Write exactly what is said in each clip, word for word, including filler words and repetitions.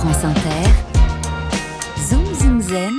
France Inter, Zoom Zoom Zen,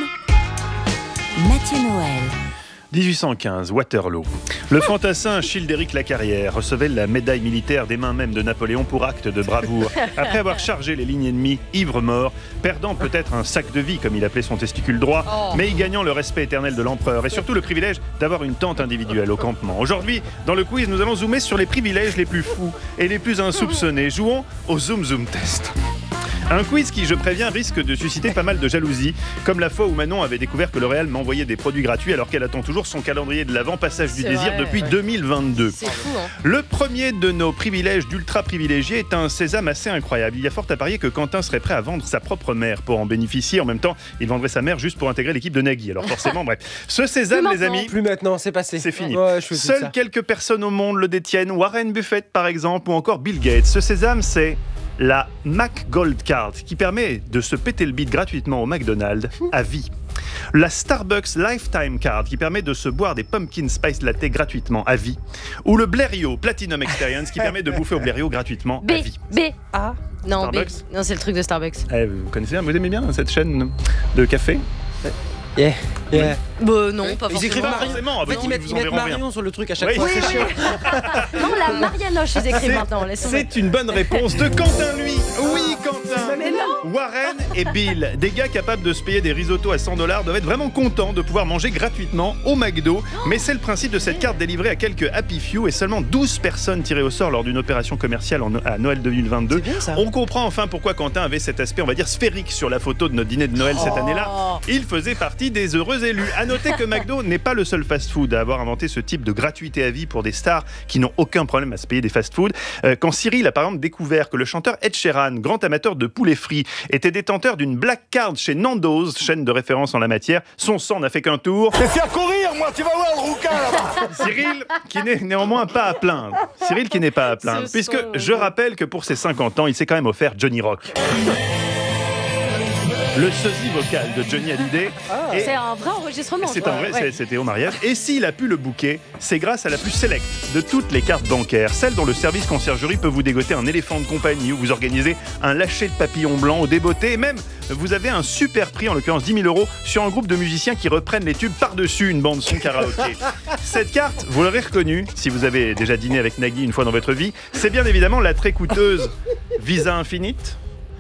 Mathieu Noël. dix-huit cent quinze, Waterloo. Le fantassin Childéric Lacarrière recevait la médaille militaire des mains même de Napoléon pour acte de bravoure, après avoir chargé les lignes ennemies, ivre-mort, perdant peut-être un sac de vie, comme il appelait son testicule droit, oh. mais y gagnant le respect éternel de l'empereur et surtout le privilège d'avoir une tente individuelle au campement. Aujourd'hui, dans le quiz, nous allons zoomer sur les privilèges les plus fous et les plus insoupçonnés. Jouons au Zoom Zoom Test. Un quiz qui, je préviens, risque de susciter pas mal de jalousie, comme la fois où Manon avait découvert que L'Oréal m'envoyait des produits gratuits alors qu'elle attend toujours son calendrier de l'Avent Passage du C'est désir vrai, depuis ouais. deux mille vingt-deux. C'est fou, hein. Le premier de nos privilèges d'ultra privilégiés est un sésame assez incroyable. Il y a fort à parier que Quentin serait prêt à vendre sa propre mère pour en bénéficier. En même temps, il vendrait sa mère juste pour intégrer l'équipe de Nagui. Alors forcément, bref. Ce sésame, les amis, plus maintenant, c'est passé. C'est fini. Ouais, je Seules ça. quelques personnes au monde le détiennent. Warren Buffett, par exemple, ou encore Bill Gates. Ce sésame, c'est la Mac Gold Card, qui permet de se péter le bide gratuitement au McDonald's à vie. La Starbucks Lifetime Card, qui permet de se boire des Pumpkin Spice Latte gratuitement à vie. Ou le Blériot Platinum Experience, qui permet de bouffer au Blériot gratuitement B, à vie. B. Ah, Non, Starbucks. B. Non, c'est le truc de Starbucks. Eh, vous connaissez, vous aimez bien cette chaîne de café? yeah, yeah. Bah non, pas Ils forcément. écrivent Pas Marion. forcément, En fait, vous- ils mettent, vous ils en mettent verront rien. Marion sur le truc à chaque Oui. fois. Oui, c'est oui. chiant. Non, la Marianoche, ils écrivent C'est- maintenant. Laisse tomber. C'est une bonne réponse de Quentin, lui. Oui, Quentin. Mais non. Warren et Bill, des gars capables de se payer des risottos à cent dollars, doivent être vraiment contents de pouvoir manger gratuitement au McDo. Mais c'est le principe de cette carte délivrée à quelques Happy Few et seulement douze personnes tirées au sort lors d'une opération commerciale en, à Noël deux mille vingt-deux. C'est bien, ça. On comprend enfin pourquoi Quentin avait cet aspect, on va dire, sphérique sur la photo de notre dîner de Noël cette Oh. année-là. Il faisait partie des heureux élus. À noter que McDo n'est pas le seul fast-food à avoir inventé ce type de gratuité à vie pour des stars qui n'ont aucun problème à se payer des fast-food. Euh, quand Cyril a par exemple découvert que le chanteur Ed Sheeran, grand amateur de poulet frit, était détenteur d'une Black Card chez Nando's, chaîne de référence en la matière, son sang n'a fait qu'un tour. Je vais faire courir, moi, tu vas voir le rouquin là-bas. Cyril, qui n'est néanmoins pas à plaindre. Cyril qui n'est pas à plaindre, Ce puisque son. je rappelle que pour ses cinquante ans, il s'est quand même offert Johnny Rock. Le sosie vocal de Johnny Hallyday. Et C'est un vrai enregistrement. c'est tu un vois, vrai, ouais. c'est- c'était au mariage. Et s'il a pu le booker, c'est grâce à la plus select de toutes les cartes bancaires, celle dont le service conciergerie peut vous dégoter un éléphant de compagnie ou vous organisez un lâcher de papillon blanc au débeauté. Et même, vous avez un super prix, en l'occurrence dix mille euros, sur un groupe de musiciens qui reprennent les tubes par-dessus une bande-son karaoké. Cette carte, vous l'aurez reconnue, si vous avez déjà dîné avec Nagui une fois dans votre vie, c'est bien évidemment la très coûteuse Visa Infinite,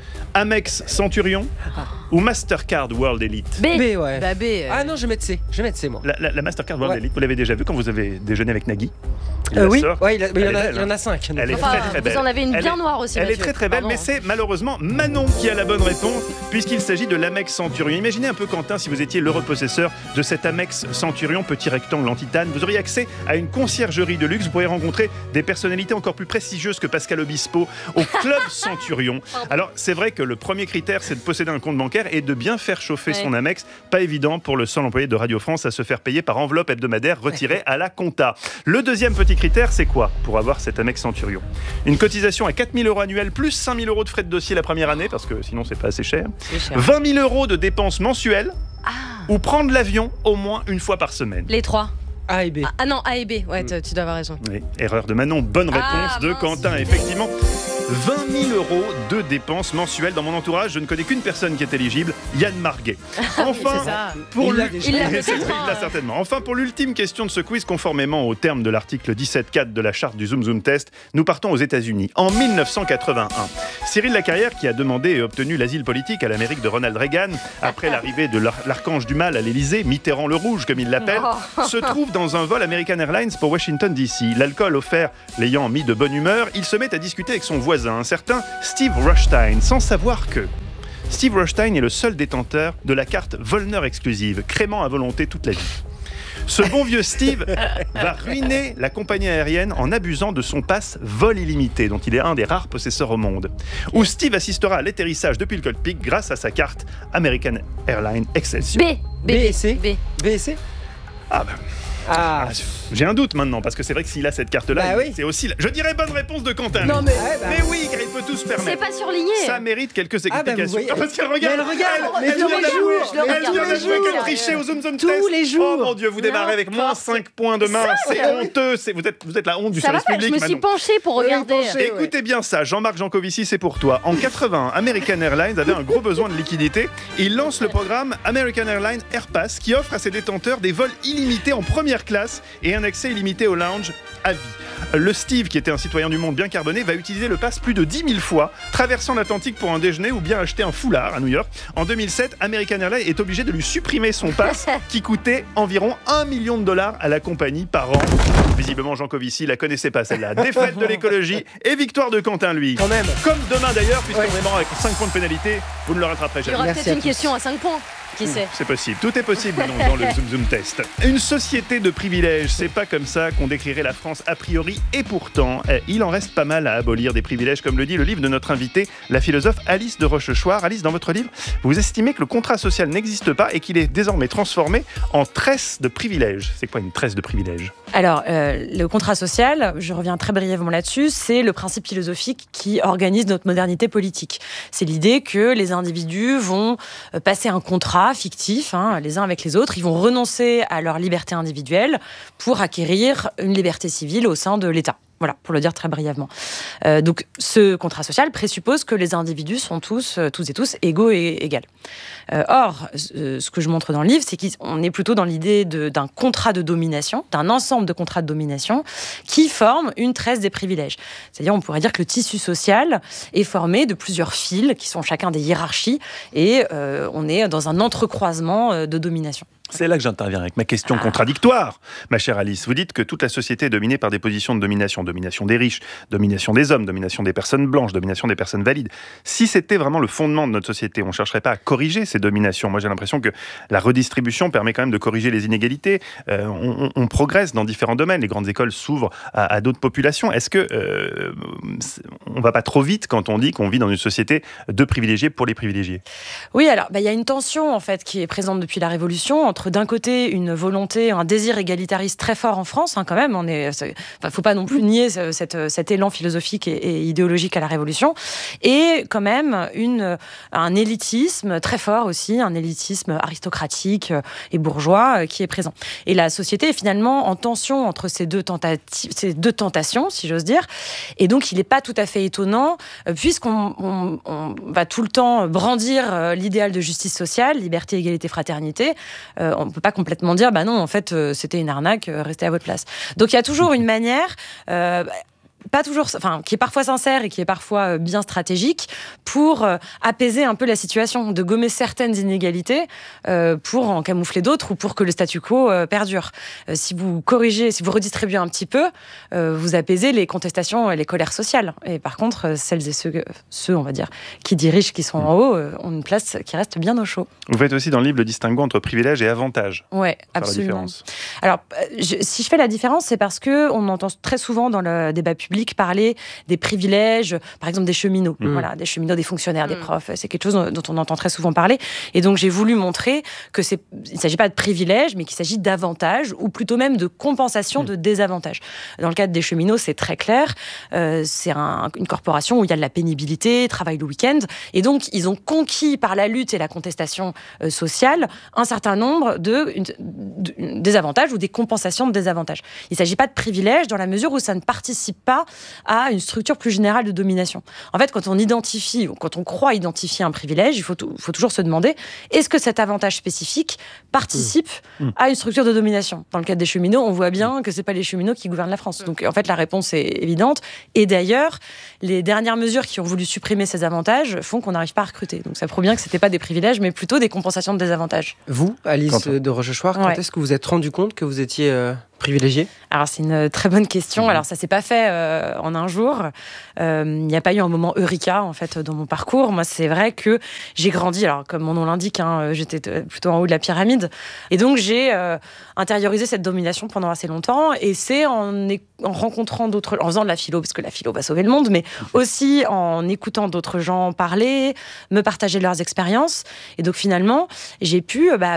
Amex Centurion ou Mastercard World Elite. B. B, ouais. Bah B. euh, Ah non, je vais mettre C. Je vais mettre C, moi. La, la- la Mastercard World Ouais. Elite, vous l'avez déjà vu quand vous avez déjeuné avec Nagui? Il Euh, la oui, sort. ouais, il, a- mais il y en Elle a- est belle, il y en hein. a cinq. Elle est Enfin, très très vous belle. en avez une Elle bien est- noire aussi, Elle est Mathieu. très très belle, Pardon, mais hein. c'est malheureusement Manon qui a la bonne réponse, puisqu'il s'agit de l'Amex Centurion. Imaginez un peu, Quentin, si vous étiez le repossesseur de cet Amex Centurion, petit rectangle en titane. Vous auriez accès à une conciergerie de luxe. Vous pourriez rencontrer des personnalités encore plus prestigieuses que Pascal Obispo au Club Centurion. Alors, c'est vrai que le premier critère, c'est de posséder un compte bancaire et de bien faire chauffer Ouais. son Amex. Pas évident pour le seul employé de Radio France à se faire payer par enveloppe hebdomadaire retirée à la compta. Le deuxième petit critère, c'est quoi pour avoir cet Amex Centurion? Une cotisation à quatre mille euros annuels plus cinq mille euros de frais de dossier la première année, parce que sinon c'est pas assez cher. C'est cher. vingt mille euros de dépenses mensuelles Ah. ou prendre l'avion au moins une fois par semaine. Les trois. A et B. Ah, ah non, A et B. Ouais, tu tu dois avoir raison. Oui, erreur de Manon, bonne réponse Ah, de mince. Quentin, effectivement. vingt mille euros de dépenses mensuelles. Dans mon entourage, je ne connais qu'une personne qui est éligible, Yann Marguet. Enfin, C'est ça. pour Il l'a l'ul- déjà. Il l'a Oui, c'est peut-être, vrai, il l'a hein. certainement. Enfin, pour l'ultime question de ce quiz, conformément au terme de l'article dix-sept point quatre de la charte du Zoom Zoom Test, nous partons aux États-Unis. En mille neuf cent quatre-vingt-un, Cyril Lacarrière, qui a demandé et obtenu l'asile politique à l'Amérique de Ronald Reagan, après l'arrivée de l'ar- l'archange du mal à l'Élysée, Mitterrand le Rouge, comme il l'appelle, Oh. se trouve dans un vol American Airlines pour Washington D C. L'alcool offert l'ayant mis de bonne humeur, il se met à discuter avec son voisin, un certain Steve Rushstein, sans savoir que Steve Rushstein est le seul détenteur de la carte Vollner exclusive, crémant à volonté toute la vie. Ce bon vieux Steve va ruiner la compagnie aérienne en abusant de son pass vol illimité, dont il est un des rares possesseurs au monde. Où Steve assistera à l'atterrissage depuis le cockpit grâce à sa carte American Airlines Excelsior. B. B et C. B. B et C. Ah ben, Ah, J'ai un doute maintenant, parce que c'est vrai que s'il a cette carte-là, Bah il- oui. c'est aussi... la- Je dirais bonne réponse de Quentin. Non, lui. mais. ouais, bah, Mais oui, car il peut tout se C'est permettre. pas surligné. Ça mérite quelques Ah, bah, vous explications. voyez- Ah, parce qu'elle regarde. Mais elle regarde, Elle, mais elle tous vient les d'avouer- jours, je le elle regarde vient tous les d'avouer jours. qu'elle trichait au Zoom Zoom Tous Test. les jours. Oh mon Dieu, vous démarrez avec moins cinq points de main. C'est honteux. C'est- Vous êtes, vous êtes la honte du Ça va service pas, je public, me suis Manon. penchée pour Oui, regarder. penchée. Écoutez bien ça, Jean-Marc Jancovici, c'est pour toi. En quatre-vingts, American Airlines avait un gros besoin de liquidité. Il lance le programme American Airlines AirPass qui offre à ses détenteurs des vols illimités en première classe et un accès illimité au lounge à vie. Le Steve, qui était un citoyen du monde bien carboné, va utiliser le pass plus de dix mille fois, traversant l'Atlantique pour un déjeuner ou bien acheter un foulard à New York. En deux mille sept, American Airlines est obligé de lui supprimer son pass qui coûtait environ un million de dollars à la compagnie par an. Visiblement, Jancovici la connaissait pas celle-là. Défaite de l'écologie et victoire de Quentin, lui. quand même. Comme demain d'ailleurs, puisqu'on Ouais. est mort avec cinq points de pénalité, vous ne le rattraperez Il y jamais. aura Merci peut-être à une tous. question à cinq points. Qui sait? C'est possible, tout est possible dans, dans le Zoom Zoom Test. Une société de privilèges, c'est pas comme ça qu'on décrirait la France a priori, et pourtant, eh, il en reste pas mal à abolir des privilèges, comme le dit le livre de notre invitée, la philosophe Alice de Rochechouart. Alice, dans votre livre, vous estimez que le contrat social n'existe pas et qu'il est désormais transformé en tresse de privilèges. C'est quoi une tresse de privilèges? Alors, euh, le contrat social, je reviens très brièvement là-dessus, c'est le principe philosophique qui organise notre modernité politique. C'est l'idée que les individus vont euh, passer un contrat fictif, hein, les uns avec les autres, ils vont renoncer à leur liberté individuelle pour acquérir une liberté civile au sein de l'État. Voilà, pour le dire très brièvement. Euh, donc, ce contrat social présuppose que les individus sont tous, euh, tous et tous égaux et égales. Euh, or, euh, ce que je montre dans le livre, c'est qu'on est plutôt dans l'idée de- d'un contrat de domination, d'un ensemble de contrats de domination qui forment une tresse des privilèges. C'est-à-dire, on pourrait dire que le tissu social est formé de plusieurs fils qui sont chacun des hiérarchies et euh, on est dans un entrecroisement euh, de domination. C'est là que j'interviens avec ma question contradictoire, ma chère Alice. Vous dites que toute la société est dominée par des positions de domination. Domination des riches, domination des hommes, domination des personnes blanches, domination des personnes valides. Si c'était vraiment le fondement de notre société, on ne chercherait pas à corriger ces dominations. Moi, j'ai l'impression que la redistribution permet quand même de corriger les inégalités. Euh, on, on- on progresse dans différents domaines. Les grandes écoles s'ouvrent à, à d'autres populations. Est-ce que euh, on ne va pas trop vite quand on dit qu'on vit dans une société de privilégiés pour les privilégiés? Oui, alors, bah, il y a une tension, en fait, qui est présente depuis la Révolution, entre, d'un côté, une volonté, un désir égalitariste très fort en France, hein, quand même. On est, c'est- enfin, faut pas non plus nier ce- cette, cet élan philosophique et, et idéologique à la Révolution. Et, quand même, une, un élitisme très fort aussi, un élitisme aristocratique et bourgeois euh, qui est présent. Et la société est finalement en tension entre ces deux, tentatives, ces deux tentations, si j'ose dire. Et donc, il n'est pas tout à fait étonnant, euh, puisqu'on on, on va tout le temps brandir euh, l'idéal de justice sociale, liberté, égalité, fraternité. Euh, on ne peut pas complètement dire, bah non, en fait, euh, c'était une arnaque, euh, restez à votre place. Donc, il y a toujours une manière... Euh, pas toujours, enfin, qui est parfois sincère et qui est parfois euh, bien stratégique pour euh, apaiser un peu la situation, de gommer certaines inégalités euh, pour en camoufler d'autres ou pour que le statu quo euh, perdure. Euh, si vous corrigez, si vous redistribuez un petit peu, euh, vous apaisez les contestations et les colères sociales. Et par contre, euh, celles et ceux, ceux, on va dire, qui dirigent, qui sont en haut, euh, ont une place qui reste bien au chaud. Vous faites aussi dans le livre le distinguo entre privilèges et avantages. Ouais, Faire la absolument. différence. Alors, euh, je- si je fais la différence, c'est parce que on entend très souvent dans le débat public parler des privilèges, par exemple des cheminots, Mmh. voilà, des cheminots, des fonctionnaires, des Mmh. profs. C'est quelque chose dont on entend très souvent parler. Et donc, j'ai voulu montrer que c'est, il ne s'agit pas de privilèges, mais qu'il s'agit d'avantages, ou plutôt même de compensation Mmh. de désavantages. Dans le cadre des cheminots, c'est très clair. Euh, c'est un- une corporation où il y a de la pénibilité, travail le week-end, et donc ils ont conquis par la lutte et la contestation euh, sociale un certain nombre de, une- de désavantages ou des compensations de désavantages. Il ne s'agit pas de privilèges dans la mesure où ça ne participe pas à une structure plus générale de domination. En fait, quand on identifie, ou quand on croit identifier un privilège, il faut, tou- faut toujours se demander, est-ce que cet avantage spécifique participe Mmh. à une structure de domination? Dans le cadre des cheminots, on voit bien que ce n'est pas les cheminots qui gouvernent la France. Donc, en fait, la réponse est évidente. Et d'ailleurs, les dernières mesures qui ont voulu supprimer ces avantages font qu'on n'arrive pas à recruter. Donc, ça prouve bien que ce n'était pas des privilèges, mais plutôt des compensations de désavantages. Vous, Alice Quentin. de Rochechouart, quand Ouais. est-ce que vous êtes rendu compte que vous étiez euh, privilégié? Alors, c'est une très bonne question. Mmh. Alors, ça s'est pas fait euh, en un jour. Euh, Il n'y a pas eu un moment eureka, en fait, dans mon parcours. Moi, c'est vrai que j'ai grandi, alors, comme mon nom l'indique, hein, j'étais t- plutôt en haut de la pyramide. Et donc, j'ai euh, intériorisé cette domination pendant assez longtemps. Et c'est en, é- en rencontrant d'autres... En faisant de la philo, parce que la philo va sauver le monde, mais aussi en écoutant d'autres gens parler, me partager leurs expériences. Et donc, finalement, j'ai pu... euh, bah,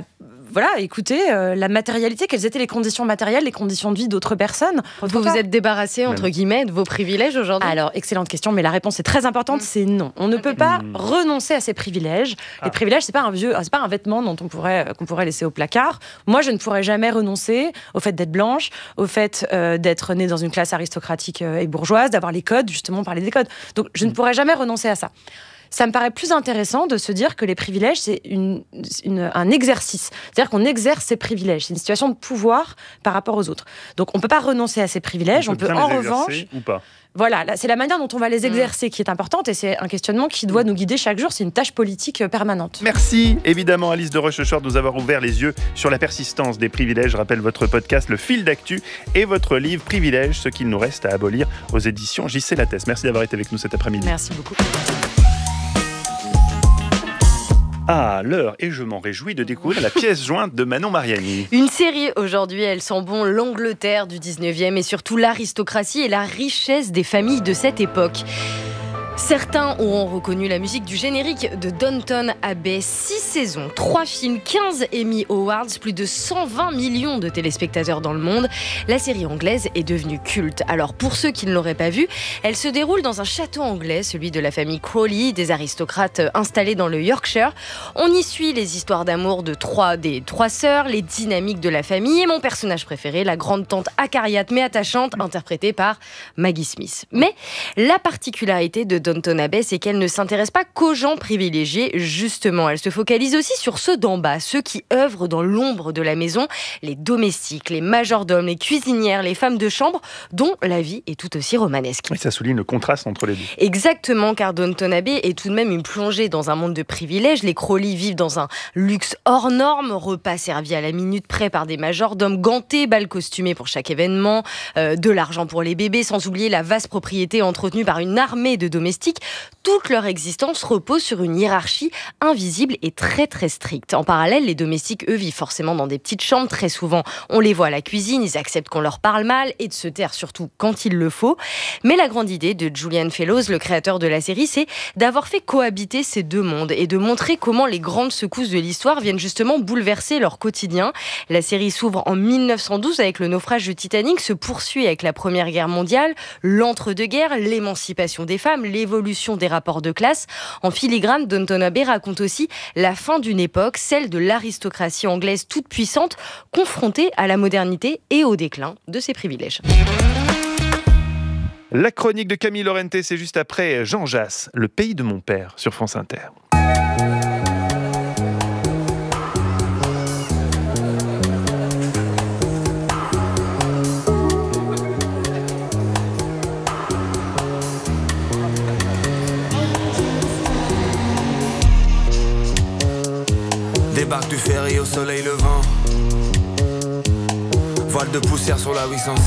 voilà, écouter euh, la matérialité, quelles étaient les conditions matérielles, les conditions de vie d'autres personnes. Vous vous êtes débarrassé, entre Même. guillemets, de vos privilèges aujourd'hui? Alors, excellente question, mais la réponse est très importante, Mm. c'est non. On ne Ok. peut pas Mm. renoncer à ses privilèges. Ah. Les privilèges, c'est pas un vieux, c'est pas un vêtement dont on pourrait, qu'on pourrait laisser au placard. Moi, je ne pourrais jamais renoncer au fait d'être blanche, au fait euh, d'être née dans une classe aristocratique euh, et bourgeoise, d'avoir les codes, justement, parler des codes. Donc, je ne pourrais jamais renoncer à ça. Ça me paraît plus intéressant de se dire que les privilèges, c'est une, une- un exercice. C'est-à-dire qu'on exerce ses privilèges. C'est une situation de pouvoir par rapport aux autres. Donc, on ne peut pas renoncer à ses privilèges. On peut, bien en les exercer revanche... ou pas. Voilà, là, c'est la manière dont on va les exercer qui est importante et c'est un questionnement qui doit nous guider chaque jour. C'est une tâche politique euh, permanente. Merci évidemment Alice de Rochechouart de nous avoir ouvert les yeux sur la persistance des privilèges. Je rappelle votre podcast Le Fil d'Actu et votre livre Privilèges, ce qu'il nous reste à abolir aux éditions J C Lattès. Merci d'avoir été avec nous cet après-midi. Merci beaucoup. Ah, l'heure, et je m'en réjouis de découvrir la pièce jointe de Manon Mariani. Une série aujourd'hui, elle sent bon l'Angleterre du dix-neuvième et surtout l'aristocratie et la richesse des familles de cette époque. Certains auront reconnu la musique du générique de Downton Abbey. Six saisons, trois films, quinze Emmy Awards, plus de cent vingt millions de téléspectateurs dans le monde. La série anglaise est devenue culte. Alors pour ceux qui ne l'auraient pas vue, elle se déroule dans un château anglais, celui de la famille Crawley, des aristocrates installés dans le Yorkshire. On y suit les histoires d'amour de trois des trois sœurs, les dynamiques de la famille et mon personnage préféré, la grande tante acariate mais attachante, interprétée par Maggie Smith. Mais la particularité de Downton Abbey, c'est qu'elle ne s'intéresse pas qu'aux gens privilégiés, justement. Elle se focalise aussi sur ceux d'en bas, ceux qui œuvrent dans l'ombre de la maison, les domestiques, les majordomes, les cuisinières, les femmes de chambre, dont la vie est tout aussi romanesque. Et ça souligne le contraste entre les deux. Exactement, car Downton Abbey est tout de même une plongée dans un monde de privilèges. Les Crawley vivent dans un luxe hors norme, repas servis à la minute près par des majordomes gantés, bals costumés pour chaque événement, euh, de l'argent pour les bébés, sans oublier la vaste propriété entretenue par une armée de domestiques. Toute leur existence repose sur une hiérarchie invisible et très très stricte. En parallèle, les domestiques, eux, vivent forcément dans des petites chambres. Très souvent, on les voit à la cuisine, ils acceptent qu'on leur parle mal et de se taire surtout quand il le faut. Mais la grande idée de Julian Fellowes, le créateur de la série, c'est d'avoir fait cohabiter ces deux mondes et de montrer comment les grandes secousses de l'histoire viennent justement bouleverser leur quotidien. La série s'ouvre en mille neuf cent douze avec le naufrage du Titanic, se poursuit avec la Première Guerre mondiale, l'entre-deux-guerres, l'émancipation des femmes, l'évolution des rapports de classe. En filigrane, Downton Abbey raconte aussi la fin d'une époque, celle de l'aristocratie anglaise toute puissante, confrontée à la modernité et au déclin de ses privilèges. La chronique de Camille Laurenté, c'est juste après Jean Jass, Le pays de mon père, sur France Inter. Débarque du ferry au soleil levant. Voile de poussière sur la huit cent six.